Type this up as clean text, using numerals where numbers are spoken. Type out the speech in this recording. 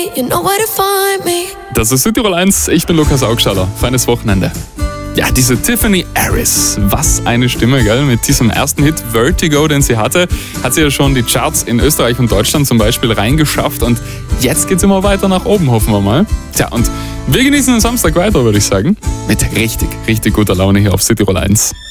You know where to find me. Das ist Südtirol 1, ich bin Lukas Augstaller. Feines Wochenende. Ja, diese Tiffany Harris, was eine Stimme, gell? Mit diesem ersten Hit Vertigo, den sie hatte, hat sie ja schon die Charts in Österreich und Deutschland zum Beispiel reingeschafft und jetzt geht's immer weiter nach oben, hoffen wir mal. Tja, und wir genießen den Samstag weiter, würde ich sagen, mit richtig, richtig guter Laune hier auf Südtirol 1.